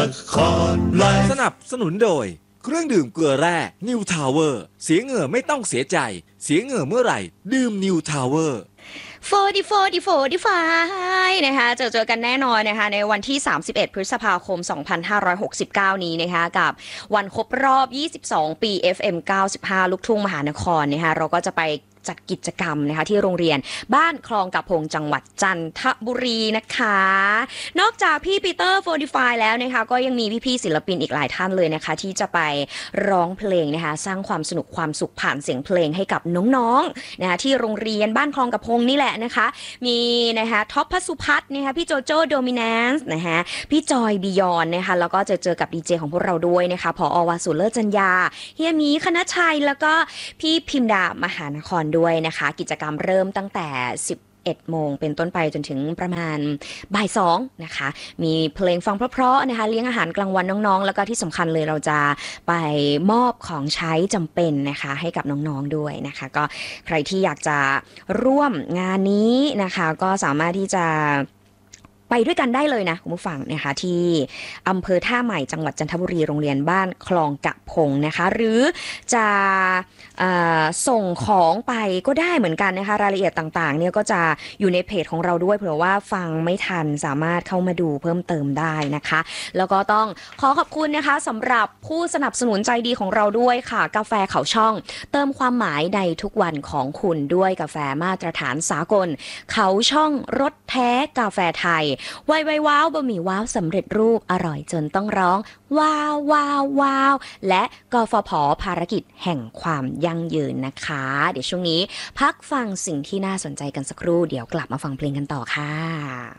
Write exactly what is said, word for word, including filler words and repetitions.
ละครไลฟ์สนับสนุนโดยเครื่องดื่มเกลือแร่ New Tower เสียเหงื่อไม่ต้องเสียใจเสียเหงื่อเมื่อไหร่ดื่ม New Tower โฟร์ โฟร์ โฟร์ ไฟนะคะเจอเจอกันแน่นอนนะคะในวันที่สามสิบเอ็ดพฤษภาคมสองพันห้าร้อยหกสิบเก้านี้นะคะกับวันครบรอบยี่สิบสองปี เอฟ เอ็ม เก้าสิบห้า ลูกทุ่งมหานครนะคะเราก็จะไปจัดกิจกรรมนะคะที่โรงเรียนบ้านคลองกระพงจังหวัดจันทบุรีนะคะนอกจากพี่ปีเตอร์โฟร์ ไฟแล้วนะคะก็ยังมีพี่ๆศิลปินอีกหลายท่านเลยนะคะที่จะไปร้องเพลงนะคะสร้างความสนุกความสุขผ่านเสียงเพลงให้กับน้องๆนะคะที่โรงเรียนบ้านคลองกระพงนี่แหละนะคะมีนะคะท็อปพัสุพัฒน์นะคะพี่โจโจ้โดมินนซ์นะคะพี่จอยบิยอนนะคะแล้วก็จะเจอกับดีเจของพวกเราด้วยนะคะผอ.วสุเลิศจันยาเฮียมีคณชัยแล้วก็พี่พิมดามหานครด้วยนะคะกิจกรรมเริ่มตั้งแต่สิบเอ็ดโมงเป็นต้นไปจนถึงประมาณบ่ายสองนะคะมีเพลงฟังเพราะๆนะคะเลี้ยงอาหารกลางวันน้องๆแล้วก็ที่สำคัญเลยเราจะไปมอบของใช้จำเป็นนะคะให้กับน้องๆด้วยนะคะก็ใครที่อยากจะร่วมงานนี้นะคะก็สามารถที่จะไปด้วยกันได้เลยนะคุณผู้ฟังนะคะที่อำเภอท่าใหม่จังหวัดจันทบุรีโรงเรียนบ้านคลองกะพงนะคะหรือจะส่งของไปก็ได้เหมือนกันนะคะรายละเอียดต่างๆเนี่ยก็จะอยู่ในเพจของเราด้วยเผื่อว่าฟังไม่ทันสามารถเข้ามาดูเพิ่มเติมได้นะคะแล้วก็ต้องขอขอบคุณนะคะสำหรับผู้สนับสนุนใจดีของเราด้วยค่ะกาแฟเขาช่องเติมความหมายในทุกวันของคุณด้วยกาแฟมาตรฐานสากลเขาช่องรสแท้กาแฟไทยไวไวว้าวบะหมี่ว้าวสำเร็จรูปอร่อยจนต้องร้องว้าวว้าวว้าวและกฟผ.ภารกิจแห่งความยั่งยืนนะคะเดี๋ยวช่วงนี้พักฟังสิ่งที่น่าสนใจกันสักครู่เดี๋ยวกลับมาฟังเพลงกันต่อค่ะ